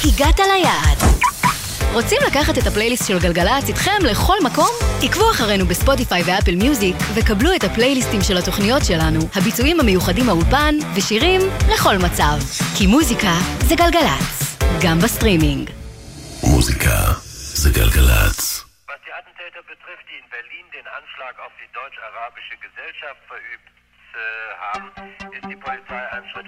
הגעת ליעד. רוצים לקחת את הפלייליסט של גלגלצ איתכם לכל מקום? עקבו אחרינו בספוטיפיי ואפל מיוזיק וקבלו את הפלייליסטים של התוכניות שלנו, הביצועים המיוחדים מהאולפן ושירים לכל מצב. כי מוזיקה זה גלגלצ, גם בסטרימינג. מוזיקה זה גלגלצ. Was die Attentäter betrifft, die in Berlin den Anschlag auf die deutsch-arabische Gesellschaft verübt haben, ist die Polizei einen Schritt